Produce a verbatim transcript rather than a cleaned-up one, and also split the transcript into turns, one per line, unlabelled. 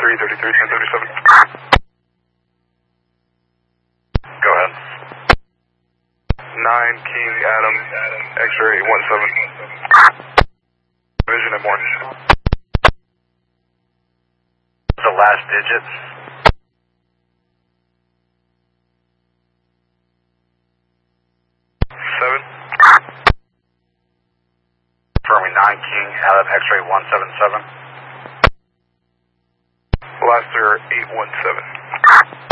three thirty-three, ten thirty-seven. Go ahead. nine King Adam, X-ray one seven. Vision at morning. The last digit. Seven. Confirming nine King Adam, X-ray one seven seven. Last are eight one seven.